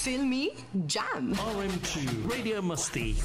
Filmy Jam. RM2 Radio Masti.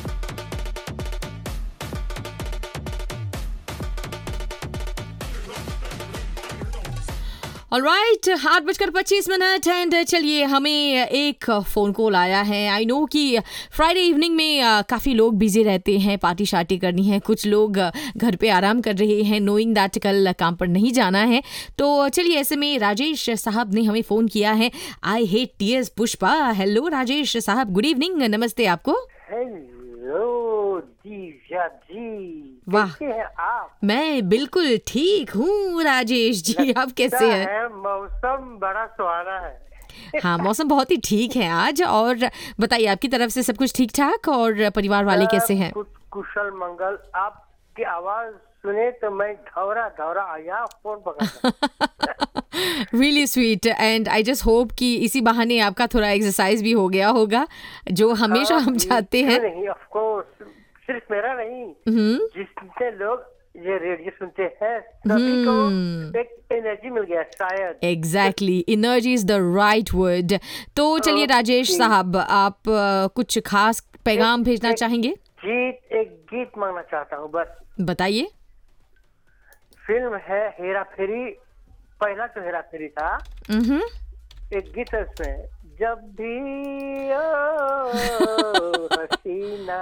Alright 8:25 and चलिए हमें एक फ़ोन कॉल आया है। आई नो कि फ्राइडे इवनिंग में काफ़ी लोग बिजी रहते हैं, पार्टी शार्टी करनी है, कुछ लोग घर पे आराम कर रहे हैं नोइंग दैट कल काम पर नहीं जाना है। तो चलिए ऐसे में राजेश साहब ने हमें फ़ोन किया है। I hate tears Pushpa. Hello Rajesh साहब, गुड इवनिंग, नमस्ते आपको। हेलो दिव्या जी, वाह। कैसे हैं आप? मैं बिल्कुल ठीक हूँ राजेश जी, आप कैसे हैं? है मौसम बड़ा सुहाना है। हाँ, मौसम बहुत ही ठीक है आज। और बताइए आपकी तरफ से सब कुछ ठीक ठाक और परिवार वाले कैसे हैं? कुछ कुशल मंगल। आपकी आवाज सुने तो मैं धौरा आया फोन पकड़ा। Really sweet and I just hope कि इसी बहाने आपका थोड़ा एक्सरसाइज भी हो गया होगा, जो हमेशा हम चाहते हैं। नहीं, ऑफ कोर्स सिर्फ मेरा नहीं, जितने लोग ये रेडियो सुनते हैं सभी को एक एनर्जी मिल गया शायद। Exactly, energy is the right word. तो चलिए राजेश साहब, आप कुछ खास पैगाम भेजना चाहेंगे? एक गीत मांगना चाहता हूँ बस। बताइए। फिल्म है हेरा फेरी, पहला जो हेरा फेरी था, एक गीत है उसमें, जब भी हसीना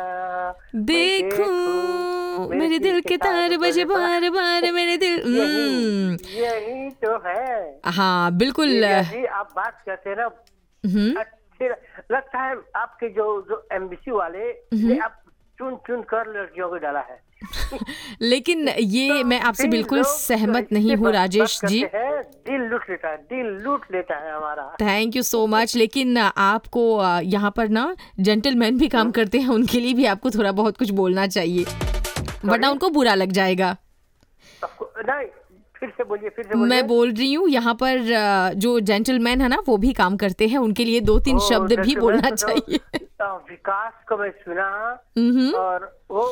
देखूं मेरे दिल के तार बजे बार बार मेरे दिल। यही तो है। हाँ बिल्कुल जी, आप बात करते हैं ना, अच्छे लगता है। आपके जो एमबीसी वाले ने आप चुन कर लड़कियों को डाला है। लेकिन ये मैं आपसे बिल्कुल सहमत नहीं हूँ राजेश जी। दिल लूट लेता है हमारा। Thank you so much. लेकिन आपको यहाँ पर ना जेंटलमैन भी काम करते हैं, उनके लिए भी आपको थोड़ा बहुत कुछ बोलना चाहिए, वरना उनको बुरा लग जाएगा। नहीं, फिर से बोलिए। मैं बोल रही हूँ यहाँ पर जो जेंटलमैन है ना, वो भी काम करते हैं, उनके लिए 2-3 शब्द भी बोलना चाहिए। विकास को मैं सुना, और वो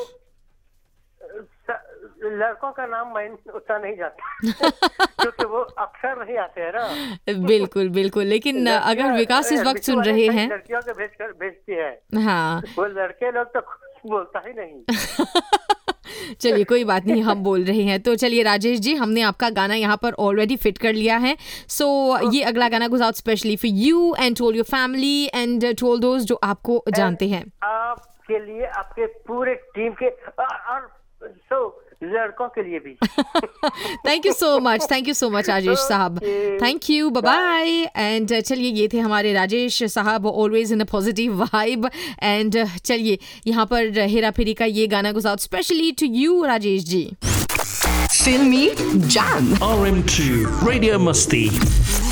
लड़कों का नाम मैं उतना नहीं जाता क्योंकि वो अक्सर नहीं आते हैं ना। बिल्कुल बिल्कुल, लेकिन अगर विकास इस वक्त सुन रहे हैं, लड़कियों को भेजती है। हाँ, वो लड़के लोग तो कुछ बोलता ही नहीं। चलिए कोई बात नहीं, हम बोल रहे हैं। तो चलिए राजेश जी, हमने आपका गाना यहाँ पर ऑलरेडी फिट कर लिया है। सो ये अगला गाना goes out specially for you and to all your family and to all दोस्त जो आपको जानते हैं। आपके लिए, आपके पूरे टीम के, और लड़कों के लिए भी। Thank you so much Rajesh साहब, thank you, bye bye. And चलिए ये थे हमारे राजेश साहब, always in a positive vibe. And चलिए यहाँ पर हेरा फेरी का ये गाना goes out specially to you Rajesh ji. Filmy Jam. RM2 Radio Masti.